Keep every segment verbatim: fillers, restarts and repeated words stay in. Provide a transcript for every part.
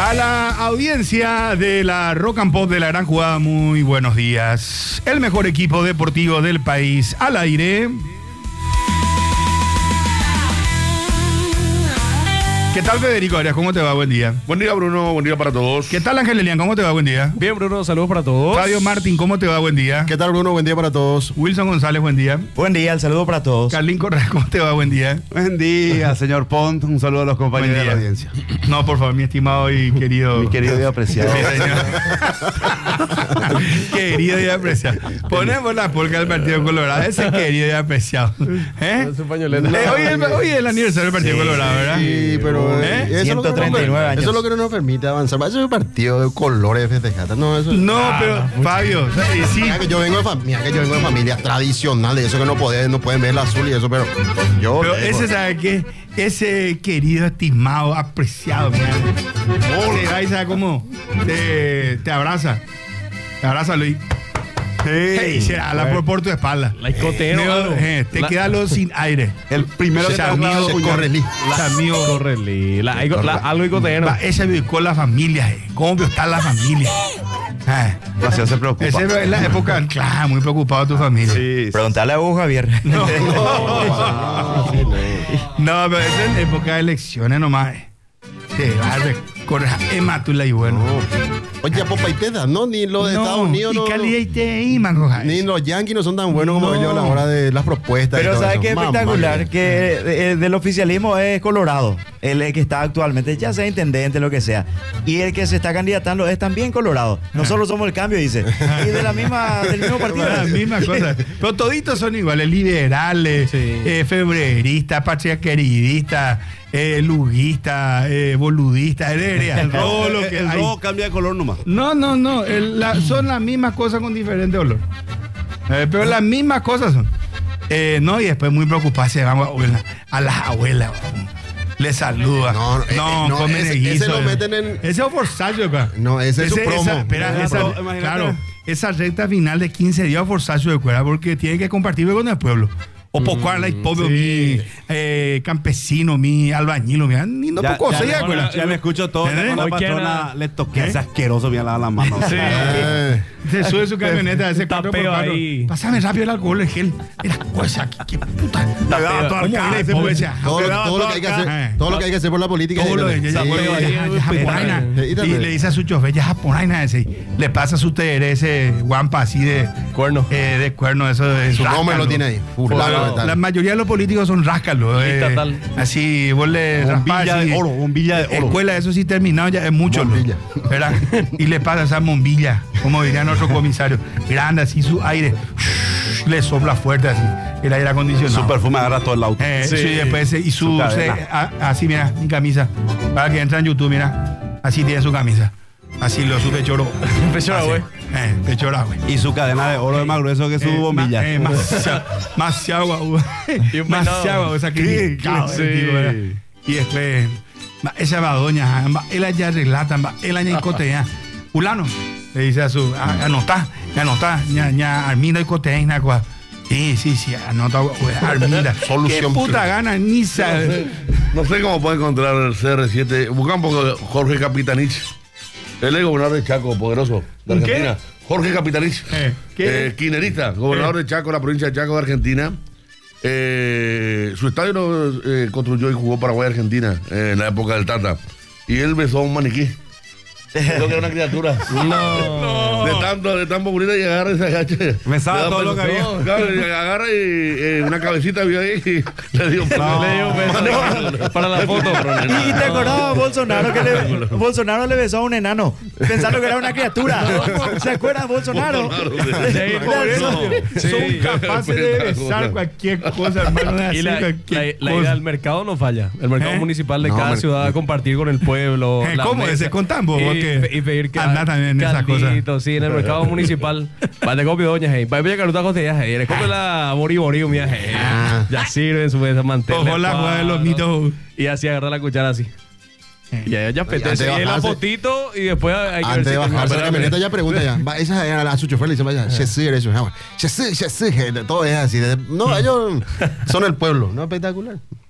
A la audiencia de la Rock and Pop de la Gran Jugada, muy buenos días. El mejor equipo deportivo del país al aire. ¿Qué tal, Federico Arias? ¿Cómo te va? Buen día. Buen día, Bruno. Buen día para todos. ¿Qué tal, Ángel Elian? ¿Cómo te va? Buen día. Bien, Bruno. Saludos para todos. Fabio Martín, ¿cómo te va? Buen día. ¿Qué tal, Bruno? Buen día para todos. Wilson González, buen día. Buen día, el saludo para todos. Carlín Correa, ¿cómo te va? Buen día. Buen día, señor Pont. Un saludo a los compañeros de la audiencia. No, por favor, mi estimado y querido. Mi querido y apreciado. Sí, señor. Querido y apreciado. Ponemos la polca del Partido Colorado. Ese querido y apreciado. ¿Eh? Su pañoleta. Eh, hoy, es, hoy es el aniversario del Partido Sí, Colorado, ¿verdad? Sí, pero ¿Eh? eso, ciento treinta y nueve es lo que no, años. eso es lo que no nos permite avanzar. Eso es un partido de colores de festejata. No, eso No, Ah, pero Fabio, eh, sí. Mira que yo vengo de familia, que yo vengo de familia tradicional, de eso que no pueden, no pueden ver el azul y eso, pero yo. Pero dejo. ese, ¿sabe qué? Ese querido, estimado, apreciado, mira. Te va y sabe cómo te, te abraza. Te abraza, Luis. Hey, se habla por, por tu espalda. La escotero. Digo, eh, te La- queda lo sin aire. El primero que O sea, te amigo, se corre li. Amigo, Correli. La, la, algo icotero. va, esa vivió la familia, eh. ¿Cómo está la familia? Eh. Gracias, se preocupa. Esa es la época, claro, muy preocupado tu familia. Sí, Preguntale a vos, Javier. No, no, sí, no, pero esa es la época de elecciones nomás. eh. Te va a recorrer Emátula y bueno. no. Oye, Popa y Teta, ¿no? Ni los de Estados Unidos, y no. Cali no. y te ahí, mango, Jaime. Ni los Yankees no son tan buenos como No. ellos a la hora de las propuestas. y Pero todo ¿sabes eso. qué es Mamá, espectacular? mía. Que eh, del oficialismo es Colorado, el que está actualmente, ya sea intendente, lo que sea. Y el que se está candidatando es también Colorado. Nosotros somos el cambio, dice. Y de la misma, del mismo partido. Las mismas cosas. Pero toditos son iguales, liberales, Sí. eh, febreristas, patriarqueridistas, eh, luguistas, eh, boludistas, heredia, todo lo que El hay. rojo cambia de color nomás. No, no, no, el- la- son las mismas cosas con diferente olor. Eh, pero las mismas cosas son. Eh, no, y después muy preocupadas se van a, a las abuelas. Les saluda. No, no, eh, eh, no, comen ese- el guiso, ese lo eh. meten en- Ese es forzacho acá. No, ese es su promo. Esa, espera, Esa esa- pro- imagínate. claro, esa recta final de quince días forzacho de cuerda porque tiene que compartir con el pueblo. O pocuarla y pobre, mi eh, campesino, mi albañil, mi ni no Ya, poco, ya, ¿se ya, acuerda? ya me escucho todo. ¿Eh? Con la Hoy patrona quiera- le toqué ¿Eh? ese asqueroso, bien lavado las manos. Sí. Eh, Se sube su camioneta ese cuatro por Tapeo cuatro. ahí. Pásame rápido el alcohol, el gel. Mira, cosa, qué, qué puta. Tapeo. Me daba todo ¿Cómo acá, eres, ese pobre? pobre, todo, lo, me daba todo lo todo que hay que acá. hacer, Eh. todo lo que hay que hacer por la política. Todo lo de Sí, ella, Tapeo ya- ahí, ya- eh, ya petaina. japonaina. Sí, y Y también. le dice a su chofer, ya japonaina ese. Le pasa a su tere ese guampa así de Cuerno. eh, de cuerno, eso de Su nombre ráscalo. lo tiene ahí. Fulano Claro, de tal. la mayoría de los políticos son ráscalos. eh, Estatal. así, vos le Bombilla raspás así, de oro, bombilla de oro. Escuela, eso sí terminado ya es mucho. Bombilla. ¿no? ¿Verdad? Y le pasa esa bombilla, como diría nuestro comisario. Grande, así su aire. Le sopla fuerte así. El aire acondicionado. Su perfume agarra todo el auto. Eh, Sí. sí, después se- y su, Su se- cadena. a- así mira, mi camisa. Para que entra en YouTube, mira. Así tiene su camisa. Así lo su pechoro. Pechora, Así. güey. Eh, pechora, güey. Y su cadena de oro es más grueso que su Eh, bombilla. ma- eh, Demasiado, demasiado guau. Y un Demasiado guau, sacrificado. Sí. el tipo, ¿verdad? Y después, ma- esa va doña, ma- él allá relata, ma- él allá en cotea. Ulano, le dice a su, a- anota, anota, ña, ña, Arminda y cotea, na, cua. Sí, sí, sí, anota, güey, Arminda. Qué Solución. puta gana, ni sabe. No sé cómo puede encontrar el C R siete. Busca un poco de Jorge Capitanich. Él es gobernador de Chaco, poderoso, de ¿Qué? Argentina. Jorge Capitanich. Eh, ¿qué? Eh, quinerista, gobernador de Chaco, la provincia de Chaco de Argentina. Eh, su estadio lo eh, construyó y jugó Paraguay-Argentina eh, en la época del Tata. Y él besó a un maniquí. Creo que era una criatura. No. De tanto, de tan bonita y agarra y se agacha. Besaba Le da todo lo beso. que había. No, claro, y agarra y eh, una cabecita vio ahí y le dio un Le dio un beso para la foto. Y, y te acordabas, Bolsonaro, que le, Bolsonaro le besó a un enano, pensando que era una criatura. ¿Se acuerdan, Bolsonaro? Sí, por eso. Sí. Son capaces de besar cualquier cosa, hermano. de Y hacer la, la, cualquier la cosa. idea del mercado no falla. El mercado ¿Eh? municipal de No, cada mer- ciudad a compartir con el pueblo. Eh, la ¿cómo mesa. ese? Contame, vos, Y, que y pedir que andá también en esas cosas. caldito, sí, en el mercado municipal. Va de copio doña, hey. Va a pedir caruta costilla, hey. Le copio la mori mori, mía, hey. Ah. Ya sirven su mesa mantel. Ojo la jugada de los mitos. Y así agarra la cuchara así. Y ahí ya antes apetece. de Y la bajarse- fotito y después hay que Antes de ver si bajarse la camioneta ya pregunta ya. Va, esa es a su chofer le dice, vaya, je sí, eres un- je sí, je sí, je- todo es así. de- No, ellos son el pueblo, ¿no? Espectacular.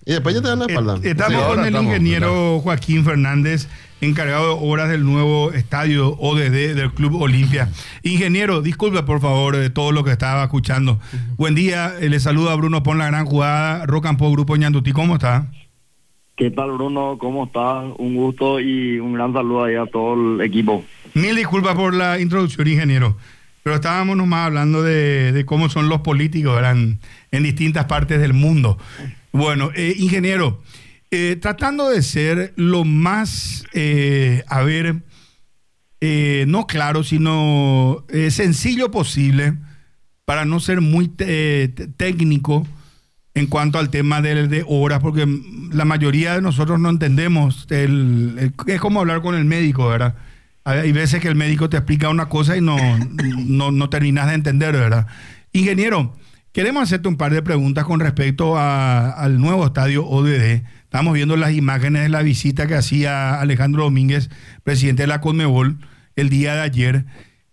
Y después ya te dan la espalda. Eh, Estamos Sí, ahora con el estamos, ingeniero Joaquín Fernández, encargado de obras del nuevo estadio O D D del Club Olimpia. Ingeniero, disculpe por favor de todo lo que estaba escuchando. Buen día, eh, le saluda Bruno Pon, la gran jugada, Rock and Pop, Grupo Ñandutí, ¿cómo está? ¿Qué tal, Bruno? ¿Cómo estás? Un gusto y un gran saludo ahí a todo el equipo. Mil disculpas por la introducción, ingeniero, pero estábamos nomás hablando de, de cómo son los políticos, ¿verdad? En, en distintas partes del mundo. Bueno, eh, ingeniero, eh, tratando de ser lo más, eh, a ver, eh, no claro, sino eh, sencillo posible, para no ser muy te- te- técnico en cuanto al tema de, de horas, porque la mayoría de nosotros no entendemos, el, el- es como hablar con el médico, ¿verdad? Hay veces que el médico te explica una cosa y no, no, no terminas de entender, ¿verdad? Ingeniero, queremos hacerte un par de preguntas con respecto a- al nuevo estadio O D D. Estamos viendo las imágenes de la visita que hacía Alejandro Domínguez, presidente de la Conmebol, el día de ayer.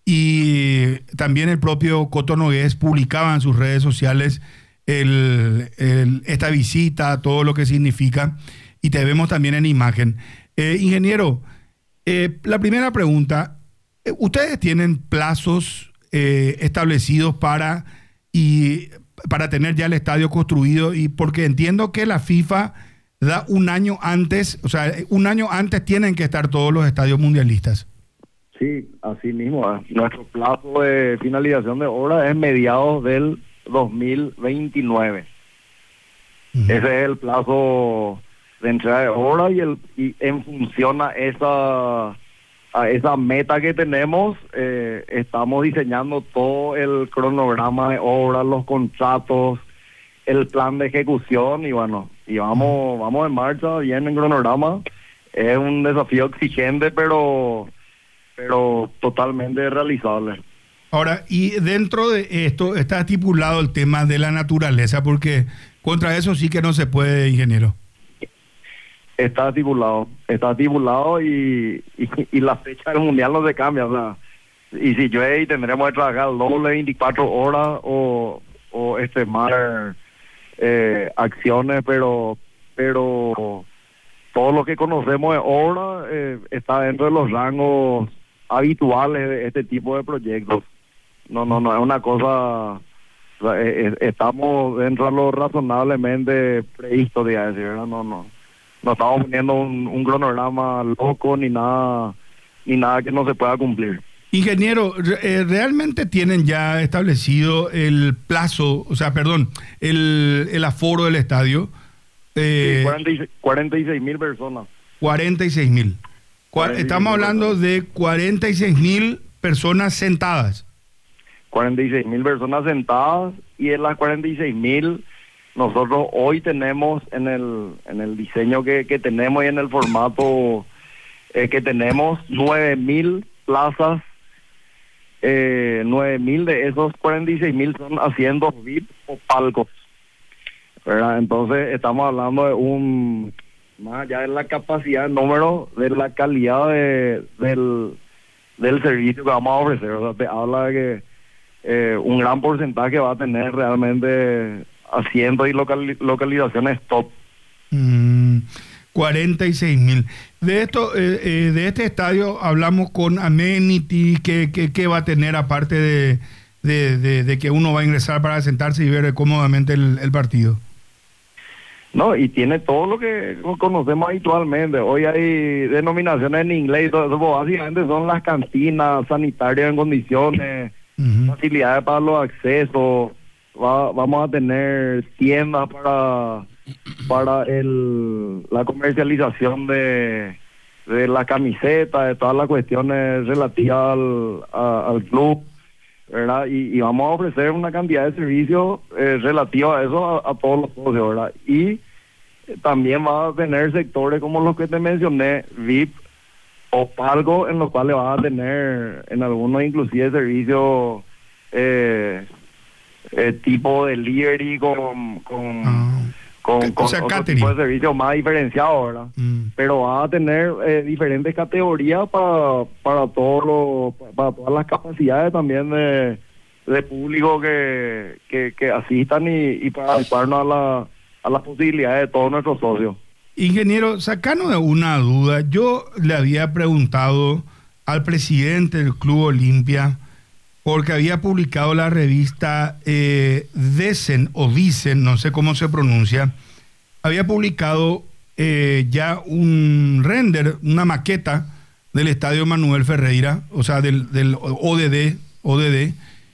Y también el propio Coto Nogués publicaba en sus redes sociales el- el- esta visita, todo lo que significa. Y te vemos también en imagen. Eh, ingeniero, eh, la primera pregunta, eh, ¿ustedes tienen plazos eh, establecidos para, y, para tener ya el estadio construido? Y porque entiendo que la FIFA da un año antes, o sea, un año antes tienen que estar todos los estadios mundialistas. Sí, así mismo. ¿eh? Nuestro plazo de finalización de obra es mediados del dos mil veintinueve. Ujú. Ese es el plazo de entrega de obra y, el, y en función a esa, a esa meta que tenemos, eh, estamos diseñando todo el cronograma de obra, los contratos, el plan de ejecución y bueno, y vamos, vamos en marcha, bien en cronograma. Es un desafío exigente, pero, pero totalmente realizable. Ahora, y dentro de esto está estipulado el tema de la naturaleza, porque contra eso sí que no se puede, ingeniero. Está estipulado, está estipulado y, y, y la fecha del mundial no se cambia, o sea, y si llueve tendremos que trabajar el doble veinticuatro horas o, o extremar eh, acciones, pero pero todo lo que conocemos de obra eh, está dentro de los rangos habituales de este tipo de proyectos. No, no, no es una cosa, o sea, eh, eh, estamos dentro de lo razonablemente previsto, de decir, ¿verdad? No, no. No estamos poniendo un, un cronograma loco ni nada ni nada que no se pueda cumplir. Ingeniero, re- eh, ¿realmente tienen ya establecido el plazo, o sea, perdón, el, el aforo del estadio? Eh, Sí, cuarenta y seis cuarenta y seis mil personas. cuarenta y seis mil. Cua- cuarenta y seis Estamos mil hablando personas. de cuarenta y seis mil personas sentadas. cuarenta y seis mil personas sentadas y en las cuarenta y seis mil nosotros hoy tenemos en el en el diseño que, que tenemos y en el formato eh, que tenemos nueve mil plazas, eh, nueve mil de esos cuarenta y seis mil son asientos V I P o palcos, ¿verdad? Entonces estamos hablando de un, más allá de la capacidad, el número, de la calidad de, del, del servicio que vamos a ofrecer. O sea, te habla de que eh, un gran porcentaje va a tener realmente asientos y local, localizaciones top. Mm, cuarenta y seis mil. De esto, eh, eh, de este estadio hablamos con amenity, que, que, que va a tener aparte de, de, de, de que uno va a ingresar para sentarse y ver cómodamente el, el partido. No, y tiene todo lo que conocemos habitualmente. Hoy hay denominaciones en inglés y todo eso, pues básicamente son las cantinas sanitarias en condiciones, Ujú. facilidades para los accesos. Va, vamos a tener tiendas para para el la comercialización de, de la camiseta, de todas las cuestiones relativas al, a- al club, ¿verdad? Y, y vamos a ofrecer una cantidad de servicios eh, relativos a eso a, a todos los socios, ¿verdad? Y eh, también va a tener sectores como los que te mencioné, V I P o palco, en los cuales va a tener en algunos inclusive servicios eh, eh, tipo delivery con con, Ah. con, O con sea, otro catering. tipo de servicios más diferenciados, ¿verdad? Mm. Pero va a tener eh, diferentes categorías para para todos los, para todas las capacidades también de, de público que, que, que asistan y, y para adecuarnos a la a las posibilidades de todos nuestros socios. Ingeniero, sacanos de una duda. Yo le había preguntado al presidente del Club Olimpia, porque había publicado la revista eh, Desen, o Dicen, no sé cómo se pronuncia, había publicado eh, ya un render, una maqueta del Estadio Manuel Ferreira, o sea, del, del O D D, O D D,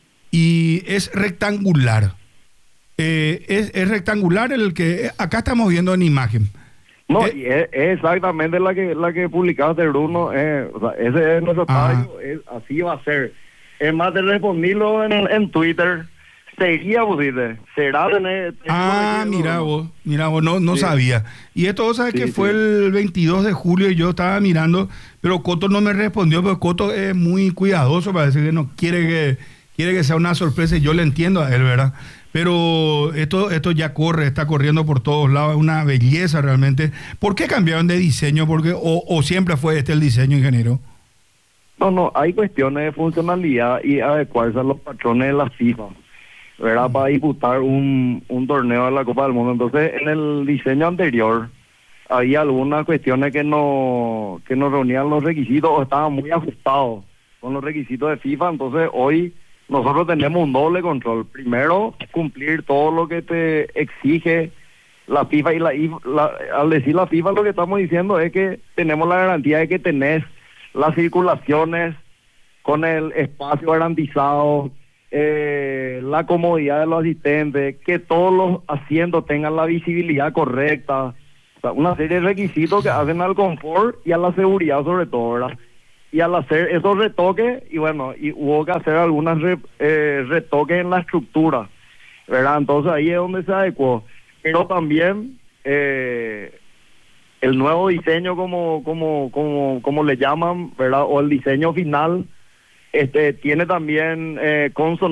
y es rectangular. Eh, es, es rectangular el que acá estamos viendo en imagen. No, Eh, y es, es exactamente la que la que publicaste, Bruno. Eh, o sea, ese es nuestro Ah. estadio, es, así va a ser. Es más, te respondílo en, en Twitter. Seguía, pusiste. Será tener. Ah, tener- mira vos, mira vos, no, no Sí. sabía. Y esto vos sabés Sí, que fue sí. el veintidós de julio y yo estaba mirando, pero Coto no me respondió, porque Coto es muy cuidadoso, parece que no quiere que quiere que sea una sorpresa y yo le entiendo a él, ¿verdad? Pero esto, esto ya corre, está corriendo por todos lados, es una belleza realmente. ¿Por qué cambiaron de diseño? Porque o, o siempre fue este el diseño, ingeniero. No, no, hay cuestiones de funcionalidad y adecuarse a los patrones de la FIFA, ¿verdad? Para disputar un, un torneo de la Copa del Mundo. Entonces, en el diseño anterior, había algunas cuestiones que no, que no reunían los requisitos o estaban muy ajustados con los requisitos de FIFA. Entonces, hoy nosotros tenemos un doble control. Primero, cumplir todo lo que te exige la FIFA, y la, I F- la al decir la FIFA, lo que estamos diciendo es que tenemos la garantía de que tenés las circulaciones con el espacio garantizado, eh, la comodidad de los asistentes, que todos los asientos tengan la visibilidad correcta. O sea, una serie de requisitos que hacen al confort y a la seguridad sobre todo, ¿verdad? Y al hacer esos retoques, y bueno, y hubo que hacer algunos re, eh, retoques en la estructura, ¿verdad? Entonces ahí es donde se adecuó. Pero también eh, el nuevo diseño, como, como, como, como le llaman, ¿verdad? O el diseño final, este tiene también eh, consonancia